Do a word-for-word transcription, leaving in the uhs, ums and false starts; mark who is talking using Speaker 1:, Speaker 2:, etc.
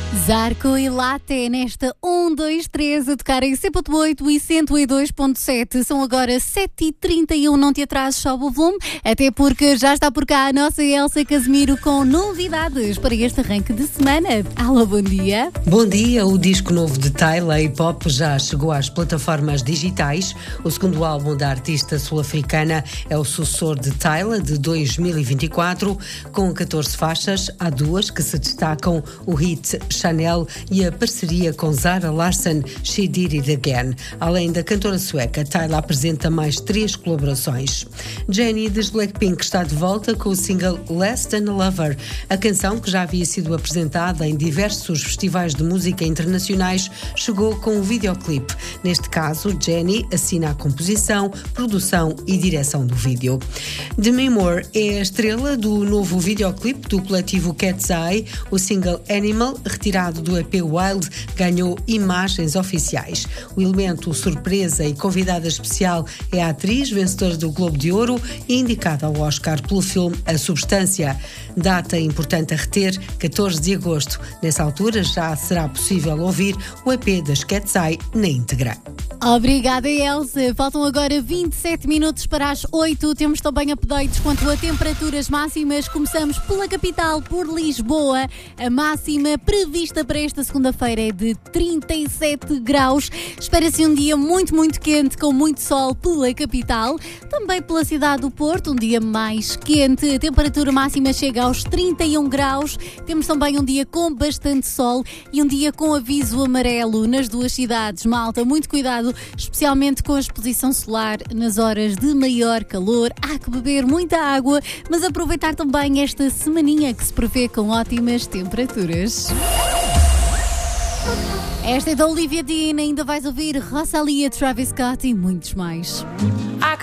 Speaker 1: Zarco e Latte nesta um, dois, três a tocar em cem ponto oito e cento e dois ponto sete. São agora sete e trinta e um, não te atrases, sobe o volume, até porque já está por cá a nossa Elsa Casimiro com novidades para este arranque de semana. Alô, bom dia.
Speaker 2: Bom dia, o disco novo de Tyla, Hip Hop, já chegou às plataformas digitais. O segundo álbum da artista sul-africana é o sucessor de Tyla, de dois mil e vinte e quatro, com catorze faixas. Há duas que se destacam, o hit Chanel e a parceria com Zara Larsson, She Did It Again. Além da cantora sueca, Tyla apresenta mais três colaborações. Jennie, das Blackpink, está de volta com o single Less Than a Lover. A canção, que já havia sido apresentada em diversos festivais de música internacionais, chegou com um videoclipe. Neste caso, Jennie assina a composição, produção e direção do vídeo. Demi Moore é a estrela do novo videoclipe do coletivo Cat's Eye. O single Animal, retirado do E P Wild, ganhou imagens oficiais. O elemento surpresa e convidada especial é a atriz vencedora do Globo de Ouro e indicada ao Oscar pelo filme A Substância. Data importante a reter, catorze de agosto. Nessa altura já será possível ouvir o E P das Cat's Eye na íntegra.
Speaker 1: Obrigada, Elsa. Faltam agora vinte e sete minutos para as oito. Temos também updates quanto a temperaturas máximas. Começamos pela capital, por Lisboa. A máxima prevista para esta segunda-feira é de trinta e sete graus. Espera-se um dia muito, muito quente, com muito sol pela capital. Também pela cidade do Porto, um dia mais quente. A temperatura máxima chega aos trinta e um graus. Temos também um dia com bastante sol e um dia com aviso amarelo nas duas cidades. Malta, muito cuidado, especialmente com a exposição solar nas horas de maior calor. Há que beber muita água, mas aproveitar também esta semaninha que se prevê com ótimas temperaturas. Esta é da Olivia Dean, ainda vais ouvir Rosalia, Travis Scott e muitos mais.